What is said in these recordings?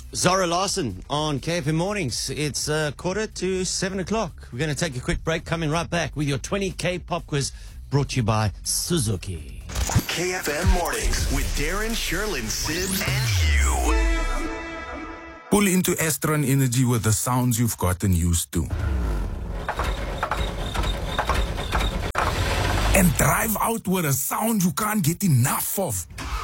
Zara Larson on KFM Mornings. It's 6:45. We're going to take a quick break. Coming right back with your 20K pop quiz brought to you by Suzuki. KFM Mornings with Darren, Sherlyn, Sibs, and Hugh. Pull into Estron Energy with the sounds you've gotten used to. And drive out with a sound you can't get enough of.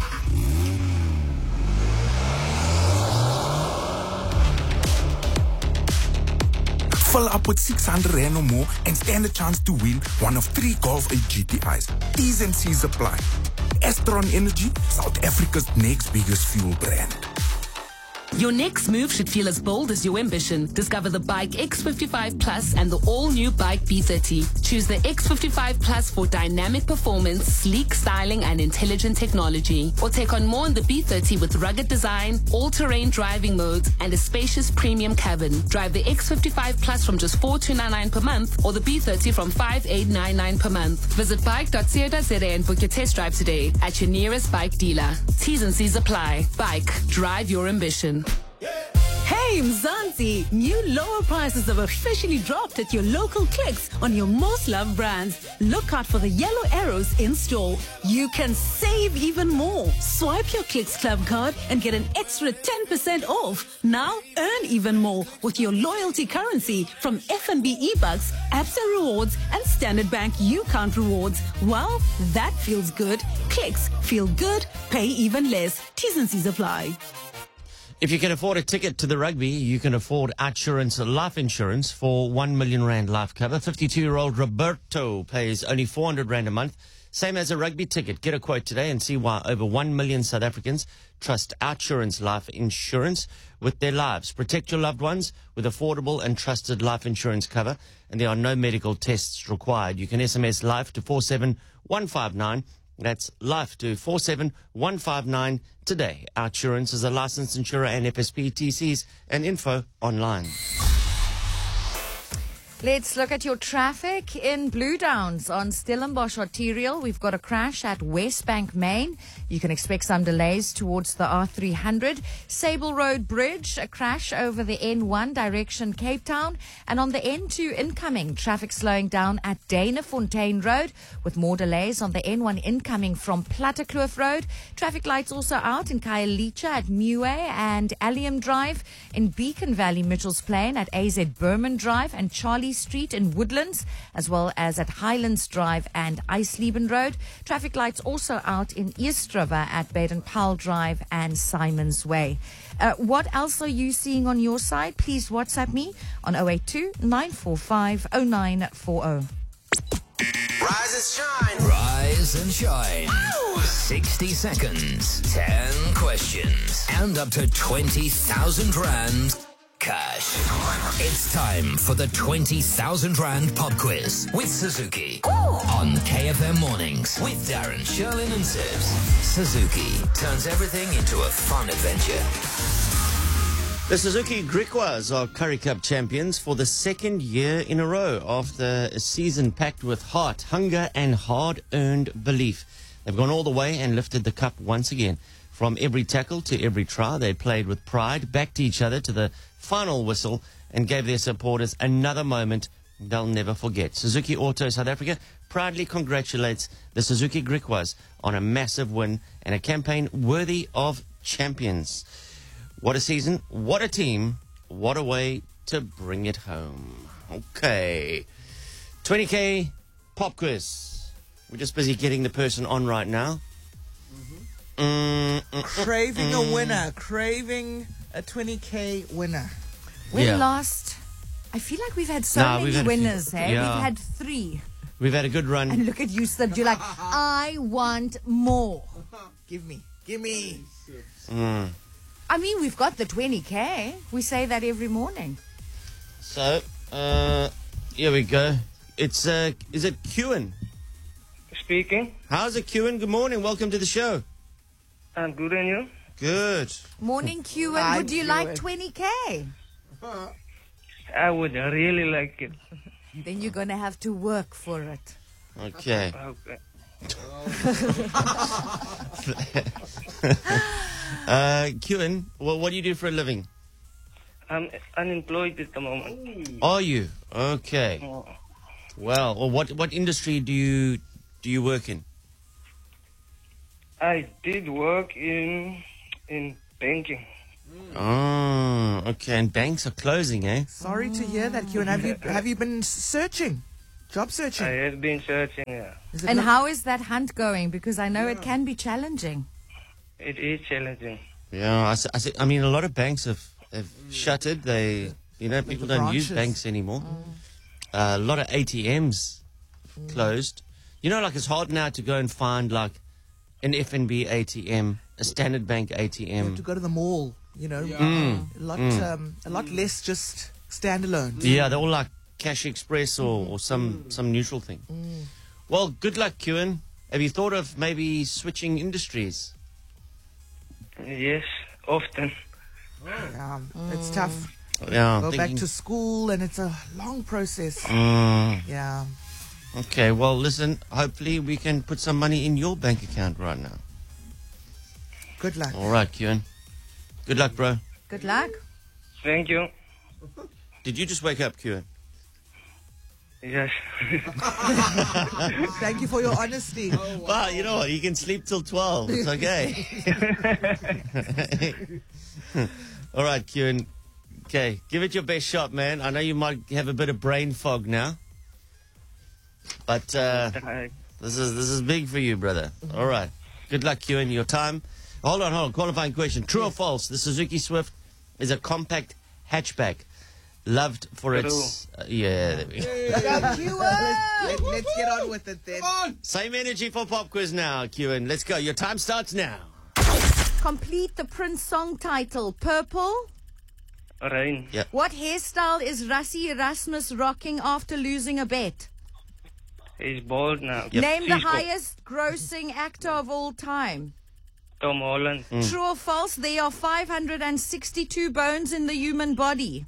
Fill up with 600 Rand or more and stand a chance to win one of 3 Golf 8 GTIs. T's and C's apply. Estron Energy, South Africa's next biggest fuel brand. Your next move should feel as bold as your ambition. Discover the Bike X55 Plus and the all-new Bike B30. Choose the X55 Plus for dynamic performance, sleek styling, and intelligent technology. Or take on more in the B30 with rugged design, all-terrain driving modes, and a spacious premium cabin. Drive the X55 Plus from just 4,299 per month, or the B30 from 5,899 per month. Visit bike.co.za and book your test drive today at your nearest bike dealer. T's and C's apply. Bike. Drive your ambition. Hey Mzansi, new lower prices have officially dropped at your local Clicks on your most loved brands. Look out for the yellow arrows in store. You can save even more. Swipe your Clicks Club card and get an extra 10% off. Now earn even more with your loyalty currency from FNB eBucks, Absa Rewards and Standard Bank UCount Rewards. Well, that feels good. Clicks, feel good, pay even less. T's and C's apply. If you can afford a ticket to the rugby, you can afford Outsurance life insurance for 1 million Rand life cover. 52-year-old Roberto pays only 400 Rand a month, same as a rugby ticket. Get a quote today and see why over 1 million South Africans trust Outsurance life insurance with their lives. Protect your loved ones with affordable and trusted life insurance cover, and there are no medical tests required. You can SMS life to 47159. That's life to 47159 today. Outsurance is a licensed insurer and FSP TCs and info online. Let's look at your traffic in Blue Downs on Stellenbosch Arterial. We've got a crash at Westbank Main. You can expect some delays towards the R300. Sable Road Bridge, a crash over the N1 direction Cape Town. And on the N2 incoming, traffic slowing down at Danafontein Road with more delays on the N1 incoming from Plattekloof Road. Traffic lights also out in Khayelitsha at Muway and Allium Drive, in Beacon Valley Mitchells Plain at AZ Berman Drive and Charlie Street in Woodlands, as well as at Highlands Drive and Eisleben Road. Traffic lights also out in East River at Baden-Powell Drive and Simons Way. What else are you seeing on your side? Please WhatsApp me on 082-945-0940. Rise and shine. Rise and shine. Ow! 60 seconds, 10 questions, and up to 20,000 Rand cash. It's time for the 20,000 Rand pop quiz with Suzuki. On KFM Mornings with Darren, Sherlyn and Sibs. Suzuki turns everything into a fun adventure. The Suzuki Griquas are Currie Cup champions for the second year in a row after a season packed with heart, hunger and hard-earned belief. They've gone all the way and lifted the cup once again. From every tackle to every try, they played with pride, backed each other to the final whistle and gave their supporters another moment they'll never forget. Suzuki Auto South Africa proudly congratulates the Suzuki Griquas on a massive win and a campaign worthy of champions. What a season, what a team, what a way to bring it home. Okay, 20K pop quiz. We're just busy getting the person on right now. Craving a winner, craving a 20K winner. When last? I feel like we've had so many winners, hey? Yeah. We've had 3. We've had a good run. And look at you, Sib. You're like, I want more. Give me. I mean, we've got the 20K. We say that every morning. So, here we go. It's, is it Kewen? Speaking. How's it, Kewen? Good morning. Welcome to the show. I'm good, and you? Good. Morning, Kewen. Would you like 20K? I would really like it. Then you're going to have to work for it. Okay. Okay. Kewen, well, what do you do for a living? I'm unemployed at the moment. Are you? Okay. Oh, Well, what industry do you work in? I did work in banking. Oh, okay. And banks are closing, eh? Sorry to hear that, Kieran. Have you been searching? Job searching? I have been searching, yeah. Is it And not- how is that hunt going? Because I know it can be challenging. It is challenging. Yeah, I mean, a lot of banks have shuttered. People don't use branches. banks anymore. A lot of ATMs closed. Like it's hard now to go and find like an FNB ATM, a Standard Bank You have ATM. to go to the mall, a lot less just standalone. Yeah, they're all like Cash Express or some neutral thing. Well, good luck, Kieran. Have you thought of maybe switching industries? Yes, often. It's tough. Yeah, Go back thinking- to school, and it's a long process. Mm. Yeah. Okay, well, listen, hopefully we can put some money in your bank account right now. Good luck. All right, Kieran. Good luck, bro. Good luck. Thank you. Did you just wake up, Kieran? Yes. Thank you for your honesty. Well, you know what? You can sleep till 12. It's okay. All right, Kieran. Okay, give it your best shot, man. I know you might have a bit of brain fog now. But this is big for you, brother. All right. Good luck, Kieran. Your time. Hold on. Qualifying question. True or false? The Suzuki Swift is a compact hatchback. Loved for its... yeah, there we go. Let's get on with it then. Same energy for pop quiz now, Kieran. Let's go. Your time starts now. Complete the Prince song title. Purple. Rain. Yeah. What hairstyle is Rassie Erasmus rocking after losing a bet? He's bald now. Yep. Name the He's bald. highest grossing actor of all time. Tom Holland. True or false? There are 562 bones in the human body.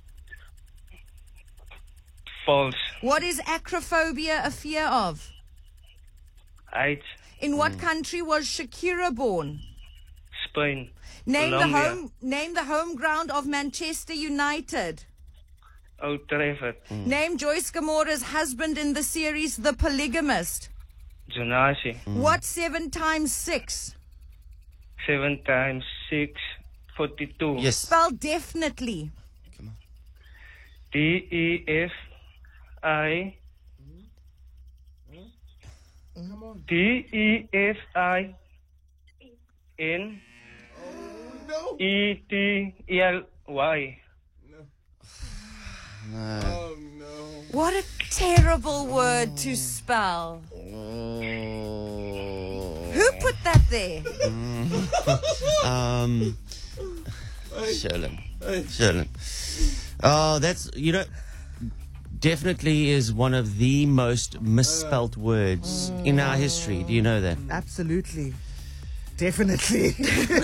False. What is acrophobia a fear of? Heights. In what country was Shakira born? Spain. Name Colombia. the home ground of Manchester United. Old Trafford. Name Joyce Gamora's husband in the series The Polygamist. Junasi. What 7 times 6? 7 times 6, 42. Yes. Spell definitely. D-E-F-I. D-E-F-I-N-E-T-L-Y. What a terrible word to spell. Who put that there? Sherlin. Oh, that's, definitely is one of the most misspelt words in our history. Do you know that? Absolutely. Definitely.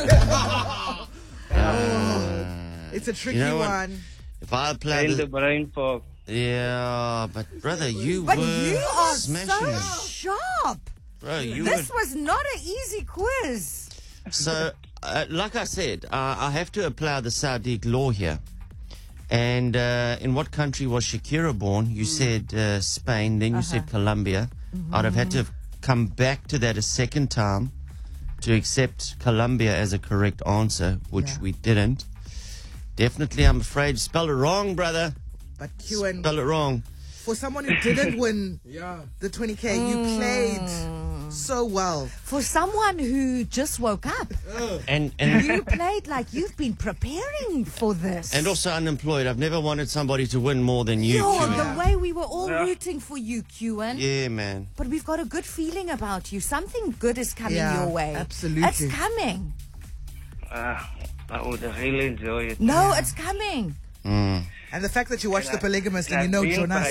It's a tricky You know what? one. If I play And the brain fog. yeah, but brother, you But were you are smashing so it. sharp. Bro, you This were. was not an easy quiz. So, like I said, I have to apply the Sadiq law here. And in what country was Shakira born? You said Spain, then you said Colombia. I'd have had to have come back to that a second time to accept Colombia as a correct answer, which we didn't. Definitely, I'm afraid, spelled it wrong, brother. But Kieran, Spell it wrong. for someone who didn't win the 20K, you played so well. For someone who just woke up, And you played like you've been preparing for this. and also unemployed. I've never wanted somebody to win more than you. Yo, Kieran. the way we were all rooting for you, Kieran. Yeah, man. But we've got a good feeling about you. Something good is coming Yeah, your way. absolutely. It's coming. I would really enjoy it. No, it's coming. And the fact that you watched The Polygamist and you know Being Jonas.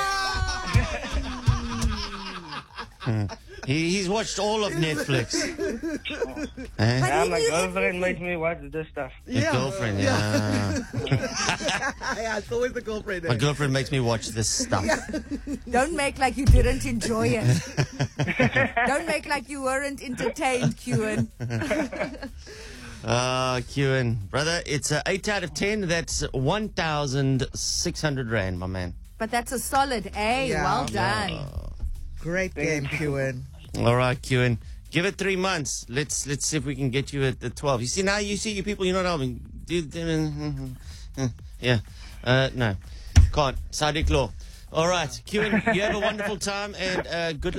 fired. He's watched all of Netflix. Yeah, my girlfriend makes me watch this stuff. Your girlfriend, yeah. Yeah, it's always the girlfriend. My girlfriend makes me watch this stuff. Don't make like you didn't enjoy it. Don't make like you weren't entertained, Kieran. Kewen. Brother, it's 8 out of 10. That's 1,600 Rand, my man. But that's a solid A. Yeah. Well done. Great game, Kewen. All right, Kewen. Give it 3 months. Let's see if we can get you at the 12. You see, now you see you people, you're not helping. Yeah. No. Can't. Sadiq law. All right, Kewen, you have a wonderful time and good luck.